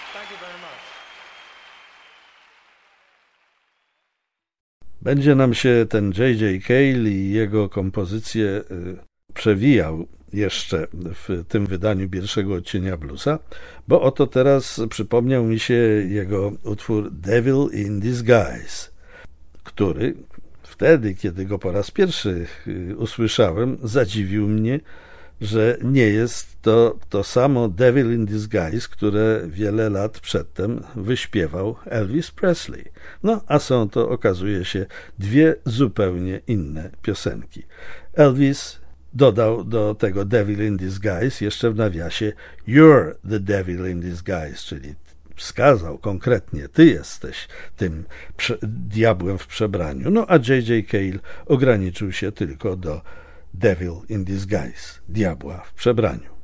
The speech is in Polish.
Thank you very much. Będzie nam się ten J.J. Cale i jego kompozycje przewijał jeszcze w tym wydaniu pierwszego odcienia bluesa, bo oto teraz przypomniał mi się jego utwór Devil in Disguise, który wtedy, kiedy go po raz pierwszy usłyszałem, zadziwił mnie, że nie jest to samo Devil in Disguise, które wiele lat przedtem wyśpiewał Elvis Presley. No, a są to, okazuje się, dwie zupełnie inne piosenki. Elvis dodał do tego Devil in Disguise jeszcze w nawiasie You're the Devil in Disguise, czyli wskazał konkretnie, ty jesteś tym diabłem w przebraniu. No a J.J. Cale ograniczył się tylko do Devil in Disguise, diabła w przebraniu.